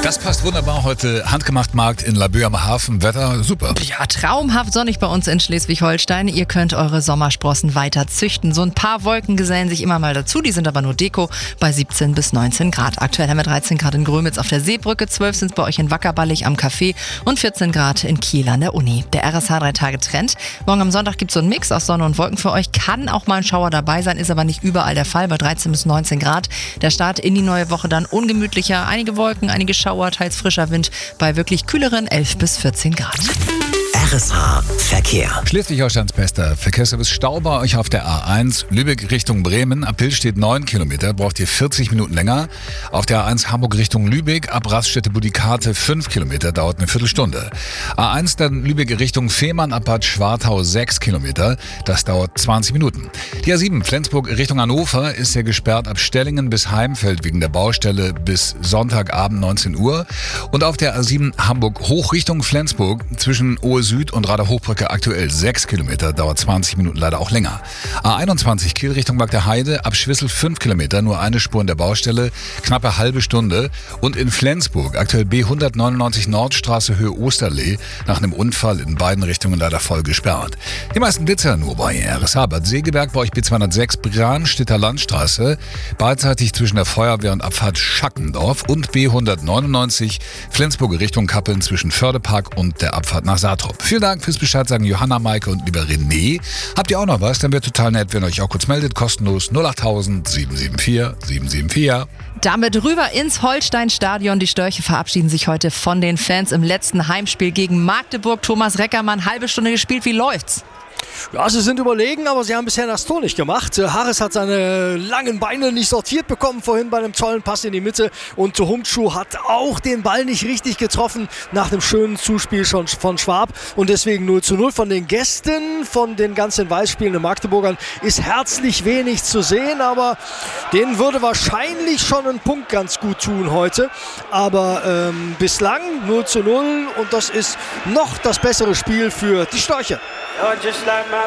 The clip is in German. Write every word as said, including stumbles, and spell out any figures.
Das passt wunderbar heute. Handgemacht-Markt in Laboe am Hafen. Wetter super. Ja, traumhaft sonnig bei uns in Schleswig-Holstein. Ihr könnt eure Sommersprossen weiter züchten. So ein paar Wolken gesellen sich immer mal dazu. Die sind aber nur Deko bei siebzehn bis neunzehn Grad. Aktuell haben wir dreizehn Grad in Grömitz auf der Seebrücke, zwölf sind es bei euch in Wackerballig am Café und vierzehn Grad in Kiel an der Uni. Der R S H drei Tage Trend. Morgen am Sonntag gibt es so einen Mix aus Sonne und Wolken für euch. Kann auch mal ein Schauer dabei sein, ist aber nicht überall der Fall bei dreizehn bis neunzehn Grad. Der Start in die neue Woche dann ungemütlicher. Einige Wolken, einige Schauer, teils frischer Wind bei wirklich kühleren elf bis vierzehn Grad. R S H Verkehr. Schleswig-Holsteins bester Verkehrsservice Stau bei euch auf der A eins. Lübeck Richtung Bremen. Ab Pill steht neun Kilometer, braucht ihr vierzig Minuten länger. Auf der A eins Hamburg Richtung Lübeck. Ab Raststätte Budikate fünf Kilometer, dauert eine Viertelstunde. A eins dann Lübeck Richtung Fehmarn ab Bad Schwartau sechs Kilometer. Das dauert zwanzig Minuten. Die A sieben Flensburg Richtung Hannover ist ja gesperrt ab Stellingen bis Heimfeld wegen der Baustelle bis Sonntagabend neunzehn Uhr. Und auf der A sieben Hamburg hoch Richtung Flensburg zwischen Ohe Süd und Rader Hochbrücke aktuell sechs Kilometer, dauert zwanzig Minuten, leider auch länger. A einundzwanzig Kiel Richtung Magdeheide, ab Schwissel fünf Kilometer, nur eine Spur in der Baustelle, knappe halbe Stunde. Und in Flensburg aktuell B hundertneunundneunzig Nordstraße Höhe Osterlee, nach einem Unfall in beiden Richtungen leider voll gesperrt. Die meisten Blitzer nur bei R S H. Bad Segeberg bei euch B zweihundertsechs Branstädter Landstraße, beidseitig zwischen der Feuerwehr und Abfahrt Schackendorf und B hundertneunundneunzig Flensburg Richtung Kappeln zwischen Fördepark und der Abfahrt nach Saatrup. Vielen Dank fürs Bescheid sagen, Johanna, Maike und lieber René. Habt ihr auch noch was? Dann wäre total nett, wenn ihr euch auch kurz meldet. Kostenlos null acht null null sieben sieben vier sieben sieben vier. Damit rüber ins Holstein-Stadion. Die Störche verabschieden sich heute von den Fans im letzten Heimspiel gegen Magdeburg. Thomas Reckermann, halbe Stunde gespielt. Wie läuft's? Ja, sie sind überlegen, aber sie haben bisher das Tor nicht gemacht. Harris hat seine langen Beine nicht sortiert bekommen vorhin bei einem tollen Pass in die Mitte. Und Humschuh hat auch den Ball nicht richtig getroffen nach einem schönen Zuspiel schon von Schwab. Und deswegen null zu null von den Gästen, von den ganzen weiß spielenden Magdeburgern ist herzlich wenig zu sehen. Aber denen würde wahrscheinlich schon ein Punkt ganz gut tun heute. Aber ähm, bislang null zu null und das ist noch das bessere Spiel für die Störche. Oh, just like my